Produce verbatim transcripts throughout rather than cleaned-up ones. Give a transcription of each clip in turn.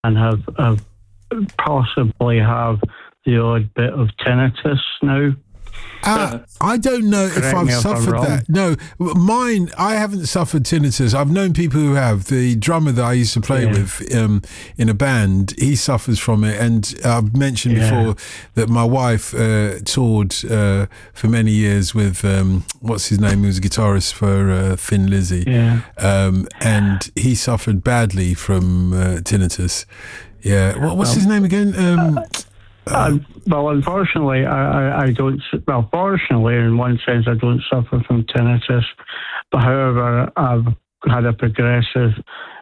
and have, have possibly have the odd bit of tinnitus now. Uh, I don't know if Correct I've me if I'm suffered wrong. that. No, mine, I haven't suffered tinnitus. I've known people who have. The drummer that I used to play Yeah. with um, in a band, he suffers from it. And I've mentioned Yeah. before that my wife uh, toured uh, for many years with, um, what's his name? He was a guitarist for uh, Thin Lizzy. Yeah. Um, and he suffered badly from uh, tinnitus. Yeah. What, what's his name again? Um, Uh, well, unfortunately, I, I, I don't. Well, fortunately, in one sense, I don't suffer from tinnitus. But however, I've had a progressive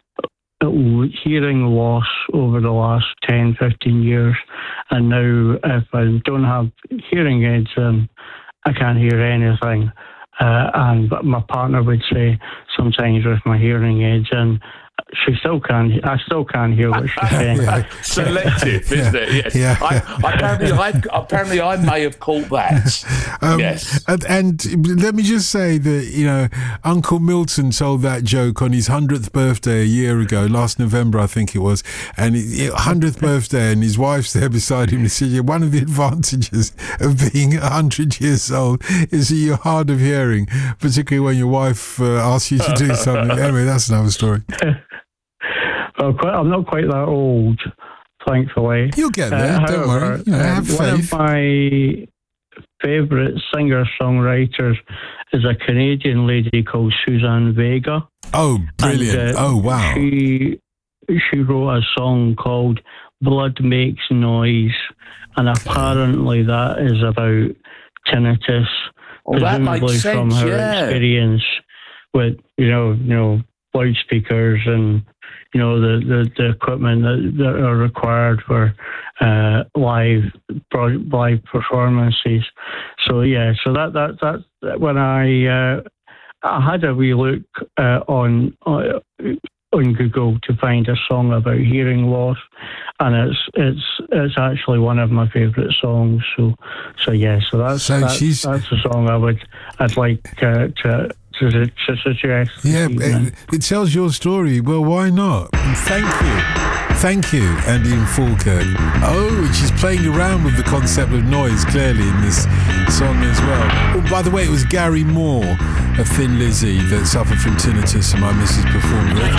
hearing loss over the last ten, fifteen years, and now if I don't have hearing aids, um, I can't hear anything. Uh, and but my partner would say sometimes with my hearing aids, and she still can't. I still can't hear what she's saying. Yeah. Selective, isn't it? Yes. Yeah. I, apparently, I apparently I may have caught that. Um, yes. And, and let me just say that, you know, Uncle Milton told that joke on his hundredth birthday a year ago, last November, I think it was. And it, hundredth birthday, and his wife's there beside him. He said, yeah, one of the advantages of being one hundred years old is that you're hard of hearing, particularly when your wife uh, asks you to do something. Anyway, that's another story. Well, quite, I'm not quite that old, thankfully. You'll get there, Uh, don't however, worry. You know, uh, have one faith. of my favourite singer-songwriters is a Canadian lady called Suzanne Vega. Oh, brilliant. And, uh, oh, wow. She, she wrote a song called Blood Makes Noise, and apparently that is about tinnitus, Well, that presumably makes sense, from her yeah. experience with, you know, you know, loudspeakers and, you know, the, the, the equipment that, that are required for uh, live pro- live performances. So yeah, so that that that when I uh, I had a wee look uh, on uh, on Google to find a song about hearing loss, and it's it's it's actually one of my favourite songs. So so yeah, so that's So that's, she's- that's the song I would I'd like uh, to. To, to suggest. Yeah, this evening. it, it tells your story. Well, why not? And thank you. Thank you, Andy and Falkirk. Oh, and she's playing around with the concept of noise, clearly, in this song as well. Oh, by the way, it was Gary Moore of Thin Lizzy that suffered from tinnitus, and my missus performed with.